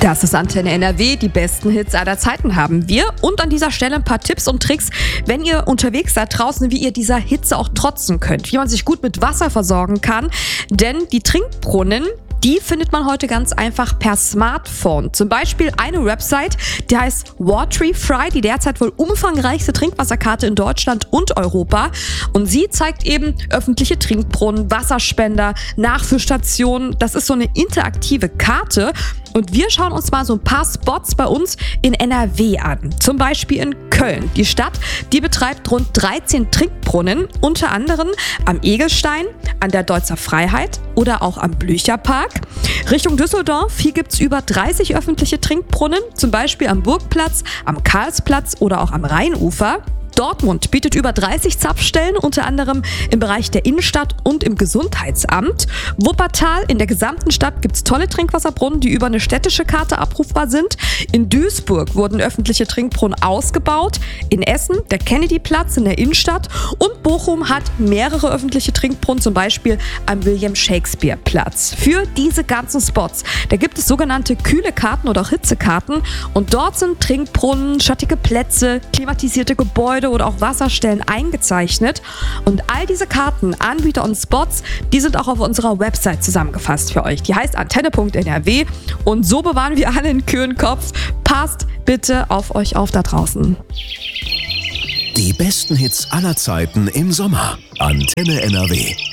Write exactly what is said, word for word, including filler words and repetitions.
Das ist Antenne N R W, die besten Hits aller Zeiten haben wir. Und an dieser Stelle ein paar Tipps und Tricks, wenn ihr unterwegs seid draußen, wie ihr dieser Hitze auch trotzen könnt. Wie man sich gut mit Wasser versorgen kann. Denn die Trinkbrunnen, die findet man heute ganz einfach per Smartphone. Zum Beispiel eine Website, die heißt Waterify, die derzeit wohl umfangreichste Trinkwasserkarte in Deutschland und Europa. Und sie zeigt eben öffentliche Trinkbrunnen, Wasserspender, Nachfüllstationen. Das ist so eine interaktive Karte. Und wir schauen uns mal so ein paar Spots bei uns in N R W an. Zum Beispiel in Köln. Die Stadt, die betreibt rund dreizehn Trinkbrunnen, unter anderem am Egelstein, an der Deutzer Freiheit oder auch am Blücherpark. Richtung Düsseldorf, hier gibt es über dreißig öffentliche Trinkbrunnen, zum Beispiel am Burgplatz, am Karlsplatz oder auch am Rheinufer. Dortmund bietet über dreißig Zapfstellen, unter anderem im Bereich der Innenstadt und im Gesundheitsamt. Wuppertal, in der gesamten Stadt gibt es tolle Trinkwasserbrunnen, die über eine städtische Karte abrufbar sind. In Duisburg wurden öffentliche Trinkbrunnen ausgebaut. In Essen der Kennedyplatz in der Innenstadt. Und Bochum hat mehrere öffentliche Trinkbrunnen, zum Beispiel am William-Shakespeare-Platz. Für diese ganzen Spots, da gibt es sogenannte kühle Karten oder auch Hitzekarten. Und dort sind Trinkbrunnen, schattige Plätze, klimatisierte Gebäude oder auch Wasserstellen eingezeichnet. Und all diese Karten, Anbieter und Spots, die sind auch auf unserer Website zusammengefasst für euch. Die heißt antenne punkt n r w und so bewahren wir alle einen kühlen Kopf. Passt bitte auf euch auf da draußen. Die besten Hits aller Zeiten im Sommer. Antenne N R W.